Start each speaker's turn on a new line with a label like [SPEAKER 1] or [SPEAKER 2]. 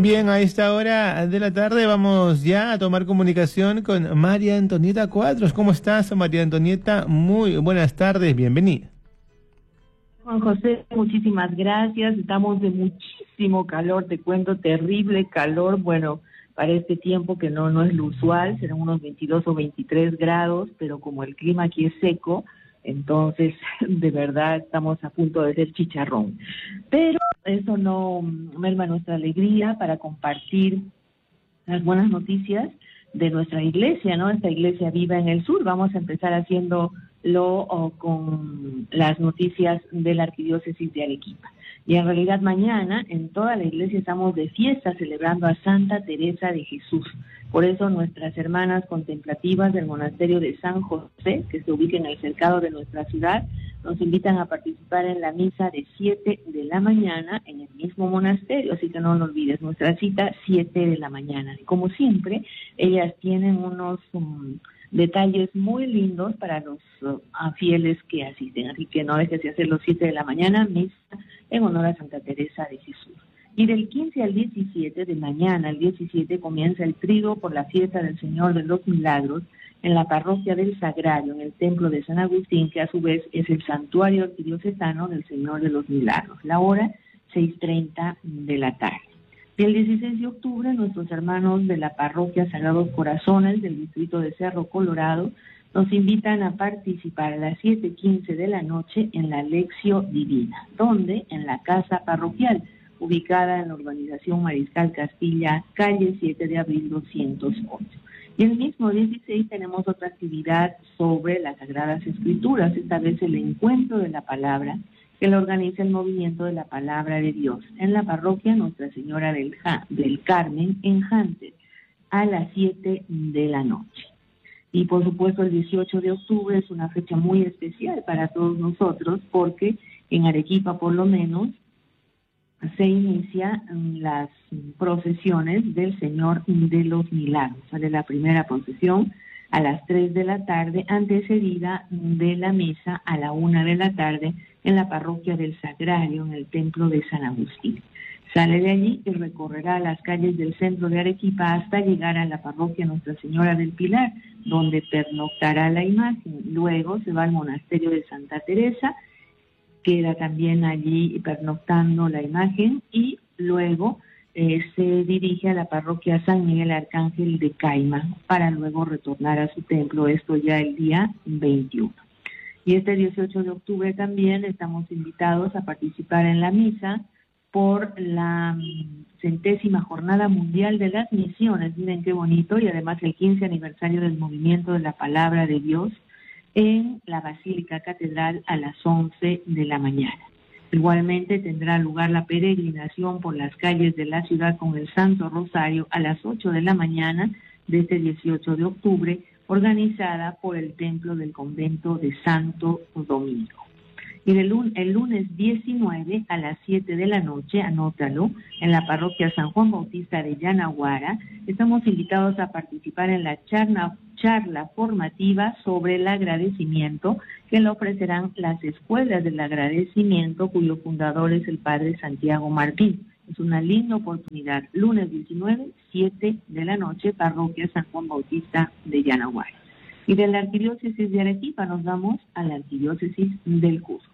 [SPEAKER 1] Bien, a esta hora de la tarde vamos ya a tomar comunicación con María Antonieta Cuadros. ¿Cómo estás, María Antonieta? Muy buenas tardes, bienvenida.
[SPEAKER 2] Juan José, muchísimas gracias. Estamos de muchísimo calor, te cuento, terrible calor. Bueno, para este tiempo que no es lo usual, serán unos 22 o 23 grados, pero como el clima aquí es seco, entonces de verdad estamos a punto de ser chicharrón. Pero eso no merma nuestra alegría para compartir las buenas noticias de nuestra iglesia, ¿no? Esta iglesia viva en el sur. Vamos a empezar haciéndolo con las noticias de la Arquidiócesis de Arequipa. Y en realidad mañana en toda la iglesia estamos de fiesta celebrando a Santa Teresa de Jesús. Por eso nuestras hermanas contemplativas del monasterio de San José, que se ubica en el cercado de nuestra ciudad, nos invitan a participar en la misa de 7 de la mañana en el mismo monasterio, así que no lo olvides, nuestra cita 7 de la mañana. Y como siempre, ellas tienen unos detalles muy lindos para los fieles que asisten, así que no dejes de hacer los 7 de la mañana, misa en honor a Santa Teresa de Jesús. Y del 15 al 17 de mañana, el 17 comienza el triduo por la fiesta del Señor de los Milagros en la parroquia del Sagrario, en el templo de San Agustín, que a su vez es el santuario arquidiocesano del Señor de los Milagros. La hora 6:30 de la tarde. Y el 16 de octubre, nuestros hermanos de la parroquia Sagrados Corazones del distrito de Cerro Colorado nos invitan a participar a las 7:15 de la noche en la Lección Divina, donde en la casa parroquial, ubicada en la urbanización Mariscal Castilla, calle 7 de abril 208. Y el mismo 16 tenemos otra actividad sobre las Sagradas Escrituras, esta vez el encuentro de la palabra, que lo organiza el Movimiento de la Palabra de Dios, en la parroquia Nuestra Señora del Carmen, en Hunter, a las 7 de la noche. Y por supuesto el 18 de octubre es una fecha muy especial para todos nosotros, porque en Arequipa por lo menos se inician las procesiones del Señor de los Milagros. Sale la primera procesión a las 3 de la tarde, antecedida de la misa a la 1 de la tarde en la parroquia del Sagrario, en el templo de San Agustín. Sale de allí y recorrerá las calles del centro de Arequipa hasta llegar a la parroquia Nuestra Señora del Pilar, donde pernoctará la imagen. Luego se va al monasterio de Santa Teresa, queda también allí pernoctando la imagen y luego se dirige a la parroquia San Miguel Arcángel de Caima para luego retornar a su templo, esto ya el día 21. Y este 18 de octubre también estamos invitados a participar en la misa por la 100ª Jornada Mundial de las Misiones, miren qué bonito, y además el 15 aniversario del Movimiento de la Palabra de Dios, en la Basílica Catedral a las 11 de la mañana. Igualmente tendrá lugar la peregrinación por las calles de la ciudad con el Santo Rosario a las 8 de la mañana de este 18 de octubre, organizada por el Templo del Convento de Santo Domingo. Y el lunes 19 a las 7 de la noche, anótalo, en la parroquia San Juan Bautista de Yanaguara, estamos invitados a participar en la charla formativa sobre el agradecimiento que le ofrecerán las escuelas del agradecimiento, cuyo fundador es el padre Santiago Martín. Es una linda oportunidad. Lunes 19, 7 de la noche, parroquia San Juan Bautista de Yanaguara. Y de la Arquidiócesis de Arequipa nos vamos a la Arquidiócesis del Cusco.